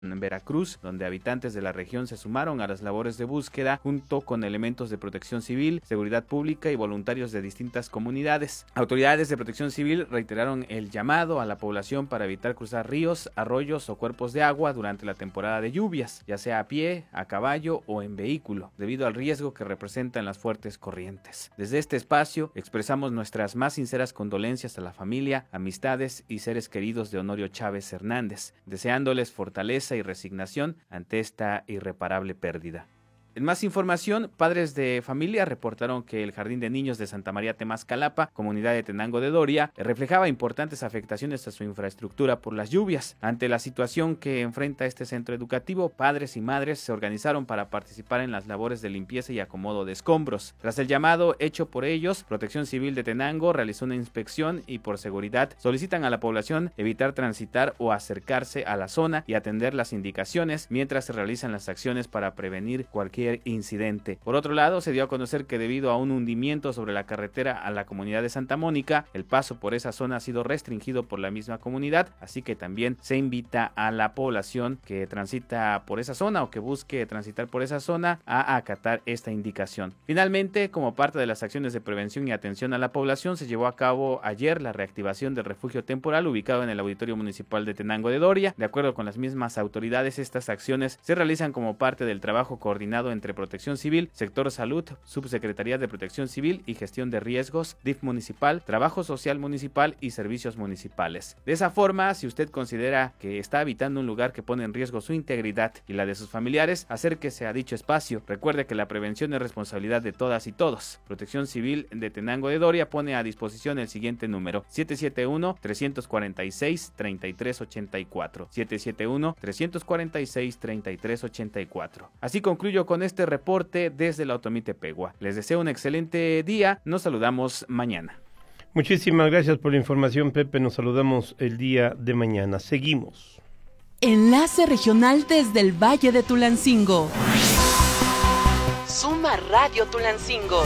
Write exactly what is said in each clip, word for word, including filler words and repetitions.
en Veracruz, donde habitantes de la región se sumaron a las labores de búsqueda junto con elementos de protección civil, seguridad pública y voluntarios de distintas comunidades. Autoridades de protección civil reiteraron el llamado a la población para evitar cruzar ríos, arroyos o cuerpos de agua durante la temporada de lluvias, ya sea a pie, a caballo o en vehículo, debido al riesgo que representan las fuertes corrientes. Desde este espacio expresamos nuestras más sinceras condolencias a la familia, amistades y seres queridos de Honorio Chávez Hernández, deseándoles fortaleza y resignación ante esta irreparable pérdida. En más información, padres de familia reportaron que el Jardín de Niños de Santa María Temascalapa, comunidad de Tenango de Doria, reflejaba importantes afectaciones a su infraestructura por las lluvias. Ante la situación que enfrenta este centro educativo, padres y madres se organizaron para participar en las labores de limpieza y acomodo de escombros. Tras el llamado hecho por ellos, Protección Civil de Tenango realizó una inspección y por seguridad solicitan a la población evitar transitar o acercarse a la zona y atender las indicaciones mientras se realizan las acciones para prevenir cualquier incidente. Por otro lado, se dio a conocer que debido a un hundimiento sobre la carretera a la comunidad de Santa Mónica, el paso por esa zona ha sido restringido por la misma comunidad, así que también se invita a la población que transita por esa zona o que busque transitar por esa zona a acatar esta indicación. Finalmente, como parte de las acciones de prevención y atención a la población, se llevó a cabo ayer la reactivación del refugio temporal ubicado en el Auditorio Municipal de Tenango de Doria. De acuerdo con las mismas autoridades, estas acciones se realizan como parte del trabajo coordinado entre Protección Civil, Sector Salud, Subsecretaría de Protección Civil y Gestión de Riesgos, D I F municipal, Trabajo Social municipal y Servicios municipales. De esa forma, si usted considera que está habitando un lugar que pone en riesgo su integridad y la de sus familiares, acérquese a dicho espacio. Recuerde que la prevención es responsabilidad de todas y todos. Protección Civil de Tenango de Doria pone a disposición el siguiente número: siete siete uno, tres cuatro seis, tres tres ocho cuatro, siete siete uno, tres cuatro seis, tres tres ocho cuatro. Así concluyo con este reporte desde la Otomitepegua. Les deseo un excelente día. Nos saludamos mañana. Muchísimas gracias por la información, Pepe. Nos saludamos el día de mañana. Seguimos. Enlace regional desde el Valle de Tulancingo. Suma Radio Tulancingo.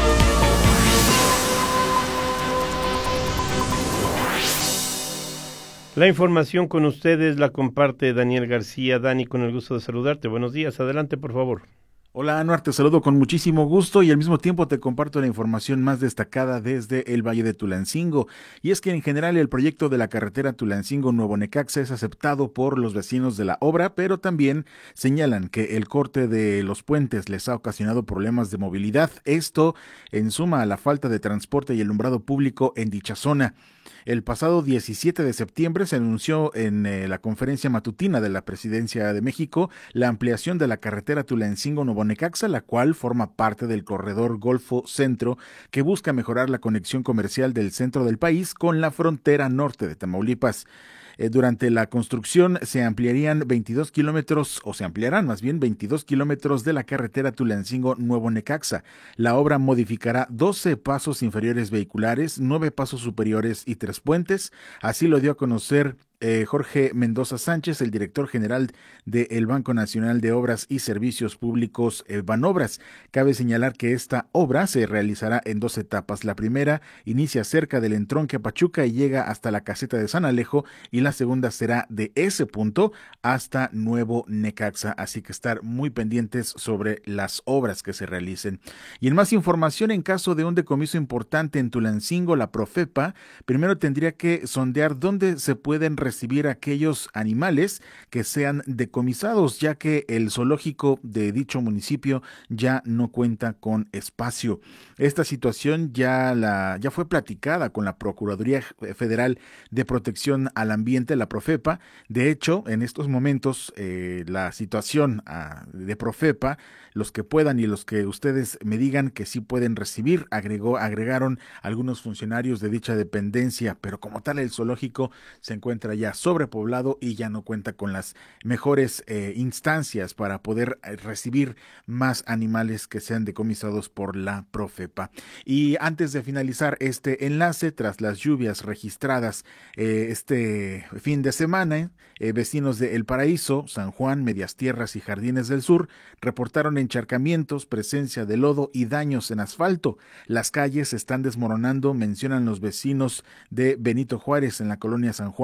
La información con ustedes la comparte Daniel García. Dani, con el gusto de saludarte. Buenos días. Adelante, por favor. Hola, Anuar, te saludo con muchísimo gusto y al mismo tiempo te comparto la información más destacada desde el Valle de Tulancingo. Y es que en general el proyecto de la carretera Tulancingo-Nuevo Necaxa es aceptado por los vecinos de la obra, pero también señalan que el corte de los puentes les ha ocasionado problemas de movilidad. Esto en suma a la falta de transporte y alumbrado público en dicha zona. El pasado diecisiete de septiembre se anunció en eh, la conferencia matutina de la Presidencia de México la ampliación de la carretera Tulancingo-Nuevo Necaxa, la cual forma parte del corredor Golfo Centro, que busca mejorar la conexión comercial del centro del país con la frontera norte de Tamaulipas. Eh, durante la construcción se ampliarían veintidós kilómetros, o se ampliarán más bien veintidós kilómetros de la carretera Tulancingo-Nuevo Necaxa. La obra modificará doce pasos inferiores vehiculares, nueve pasos superiores y tres puentes. Así lo dio a conocer Eh, Jorge Mendoza Sánchez, el director general del Banco Nacional de Obras y Servicios Públicos, eh, Banobras. Cabe señalar que esta obra se realizará en dos etapas. La primera inicia cerca del entronque a Pachuca y llega hasta la caseta de San Alejo, y la segunda será de ese punto hasta Nuevo Necaxa. Así que estar muy pendientes sobre las obras que se realicen. Y en más información, en caso de un decomiso importante en Tulancingo, la Profepa primero tendría que sondear dónde se pueden recibir aquellos animales que sean decomisados, ya que el zoológico de dicho municipio ya no cuenta con espacio. Esta situación ya, la, ya fue platicada con la Procuraduría Federal de Protección al Ambiente, la Profepa. De hecho, en estos momentos, eh, la situación ah, de Profepa, los que puedan y los que ustedes me digan que sí pueden recibir, agregó, agregaron algunos funcionarios de dicha dependencia, pero como tal el zoológico se encuentra ya sobrepoblado y ya no cuenta con las mejores eh, instancias para poder recibir más animales que sean decomisados por la Profepa. Y antes de finalizar este enlace, tras las lluvias registradas eh, este fin de semana, eh, vecinos de El Paraíso, San Juan, Medias Tierras y Jardines del Sur reportaron encharcamientos, presencia de lodo y daños en asfalto. Las calles se están desmoronando, mencionan los vecinos de Benito Juárez en la colonia San Juan.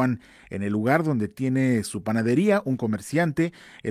en el lugar donde tiene su panadería, un comerciante.